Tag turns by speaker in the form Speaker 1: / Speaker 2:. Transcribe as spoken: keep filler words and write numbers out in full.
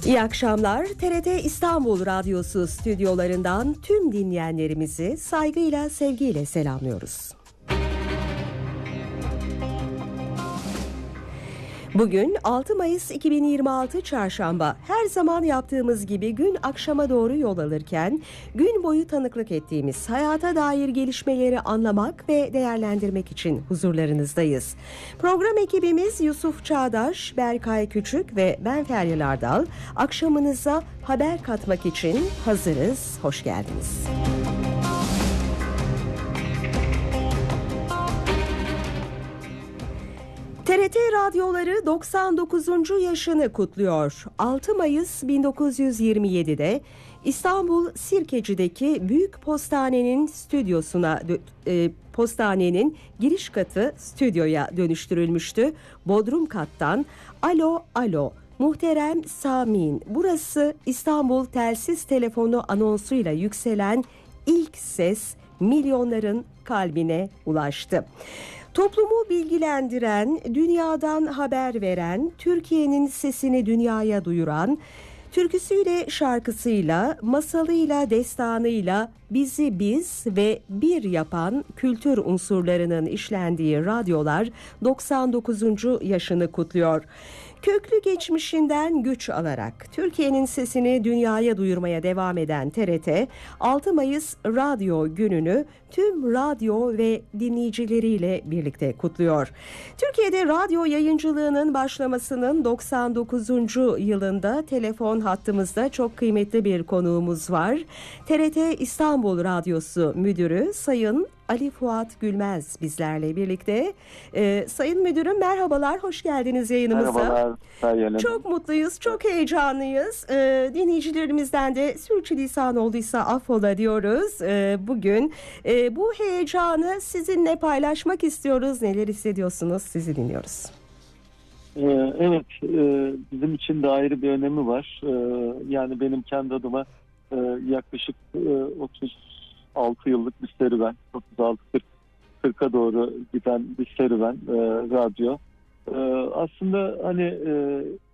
Speaker 1: İyi akşamlar. T R T İstanbul Radyosu stüdyolarından tüm dinleyenlerimizi saygıyla, sevgiyle selamlıyoruz. Bugün altı Mayıs iki bin yirmi altı Çarşamba. Her zaman yaptığımız gibi gün akşama doğru yol alırken gün boyu tanıklık ettiğimiz hayata dair gelişmeleri anlamak ve değerlendirmek için huzurlarınızdayız. Program ekibimiz Yusuf Çağdaş, Berkay Küçük ve ben Feryal Ardal. Akşamınıza haber katmak için hazırız. Hoş geldiniz. T R T radyoları doksan dokuzuncu yaşını kutluyor. altı Mayıs bin dokuz yüz yirmi yedi'de İstanbul Sirkeci'deki Büyük Postane'nin stüdyosuna e, postanenin giriş katı stüdyoya dönüştürülmüştü. Bodrum kattan "Alo alo muhterem Samin, burası İstanbul telsiz telefonu" anonsuyla yükselen ilk ses milyonların kalbine ulaştı. Toplumu bilgilendiren, dünyadan haber veren, Türkiye'nin sesini dünyaya duyuran, türküsüyle, şarkısıyla, masalıyla, destanıyla bizi biz ve bir yapan kültür unsurlarının işlendiği radyolar doksan dokuzuncu yaşını kutluyor. Köklü geçmişinden güç alarak Türkiye'nin sesini dünyaya duyurmaya devam eden T R T, altı Mayıs Radyo Günü'nü tüm radyo ve dinleyicileriyle birlikte kutluyor. Türkiye'de radyo yayıncılığının başlamasının doksan dokuzuncu yılında telefon hattımızda çok kıymetli bir konuğumuz var. T R T İstanbul Radyosu Müdürü Sayın Ali Fuat Gülmez bizlerle birlikte. Ee, Sayın Müdürüm merhabalar, hoş geldiniz yayınımıza.
Speaker 2: Merhabalar. Sayın. Çok
Speaker 1: mutluyuz, çok heyecanlıyız. Ee, dinleyicilerimizden de sürçülisan olduysa affola diyoruz. Ee, bugün e, bu heyecanı sizinle paylaşmak istiyoruz. Neler hissediyorsunuz? Sizi dinliyoruz.
Speaker 2: Ee, evet, e, bizim için de ayrı bir önemi var. Ee, yani benim kendi adıma e, yaklaşık e, otuz altı yıllık bir serüven, otuz altı kırka doğru giden bir serüven, e, radyo. E, aslında hani e,